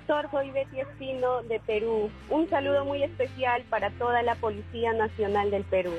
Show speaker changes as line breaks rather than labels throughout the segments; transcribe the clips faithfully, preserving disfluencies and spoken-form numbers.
Doctor, soy Betty Espino de Perú. Un saludo muy especial para toda la Policía Nacional del Perú.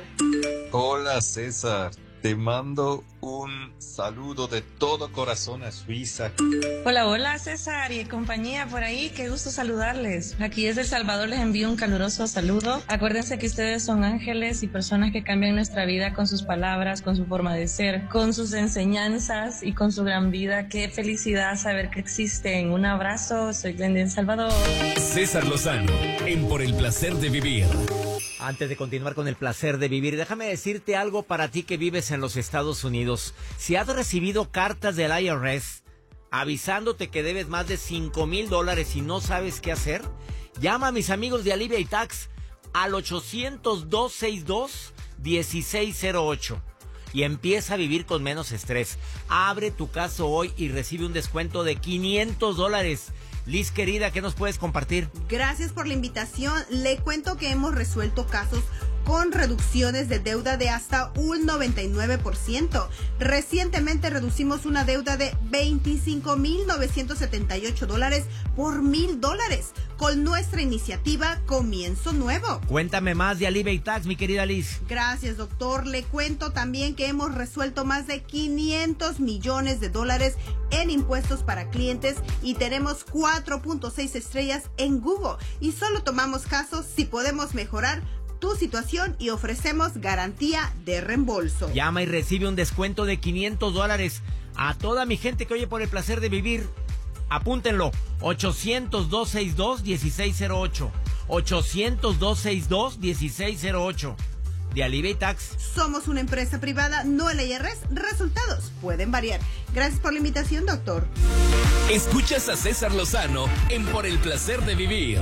Hola César, te mando un saludo de todo corazón a Suiza.
Hola, hola César y compañía por ahí, qué gusto saludarles. Aquí desde El Salvador les envío un caluroso saludo. Acuérdense que ustedes son ángeles y personas que cambian nuestra vida con sus palabras, con su forma de ser, con sus enseñanzas y con su gran vida. Qué felicidad saber que existen. Un abrazo, soy Glendy de El Salvador.
César Lozano, en Por el Placer de Vivir.
Antes de continuar con el placer de vivir, déjame decirte algo para ti que vives en los Estados Unidos. Si has recibido cartas del I R S avisándote que debes más de cinco mil dólares y no sabes qué hacer, llama a mis amigos de Alivia y Tax al ochocientos, dos sesenta y dos, dieciséis cero ocho y empieza a vivir con menos estrés. Abre tu caso hoy y recibe un descuento de quinientos dólares. Liz, querida, ¿qué nos puedes compartir?
Gracias por la invitación. Le cuento que hemos resuelto casos con reducciones de deuda de hasta un noventa y nueve por ciento. Recientemente reducimos una deuda de veinticinco mil novecientos setenta y ocho dólares por mil dólares con nuestra iniciativa Comienzo Nuevo.
Cuéntame más de Alivia y Tax, mi querida Liz.
Gracias, doctor. Le cuento también que hemos resuelto más de quinientos millones de dólares en impuestos para clientes y tenemos cuatro punto seis estrellas en Google. Y solo tomamos casos si podemos mejorar tu situación y ofrecemos garantía de reembolso.
Llama y recibe un descuento de quinientos dólares. A toda mi gente que oye Por el Placer de Vivir, apúntenlo. ochocientos, dos sesenta y dos, dieciséis cero ocho. ochocientos, dos sesenta y dos, dieciséis cero ocho. De Alivia y Tax.
Somos una empresa privada, no el I R S. Resultados pueden variar. Gracias por la invitación, doctor.
Escuchas a César Lozano en Por el Placer de Vivir.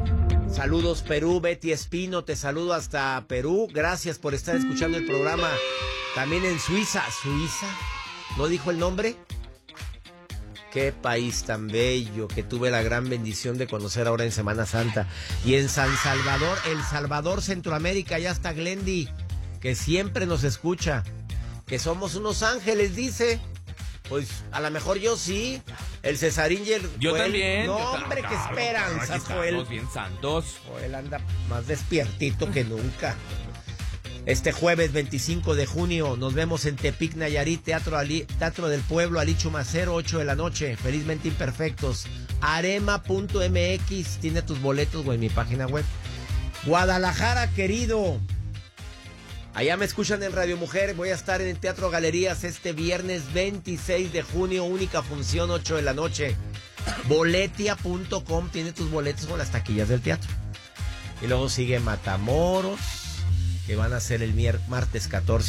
Saludos Perú, Betty Espino, te saludo hasta Perú. Gracias por estar escuchando el programa. También en Suiza. ¿Suiza? ¿No dijo el nombre? Qué país tan bello que tuve la gran bendición de conocer ahora en Semana Santa. Y en San Salvador, El Salvador, Centroamérica, ya está Glendy, que siempre nos escucha. Que somos unos ángeles, dice. Pues a lo mejor yo sí. El Cesaringer.
Yo
Joel,
también.
No,
yo
hombre,
claro,
qué esperanza,
claro,
Joel.
estamos bien santos.
Joel anda más despiertito que nunca. Este jueves veinticinco de junio nos vemos en Tepic, Nayarit, Teatro, Ali, Teatro del Pueblo, Ali Chumacero, ocho de la noche. Felizmente imperfectos. Arema punto m x. Tiene tus boletos, güey, en mi página web. Guadalajara, querido. Allá me escuchan en Radio Mujer. Voy a estar en el Teatro Galerías este viernes veintiséis de junio. Única función, ocho de la noche. Boletia punto com tiene tus boletos con las taquillas del teatro. Y luego sigue Matamoros, que van a ser el mier- martes catorce.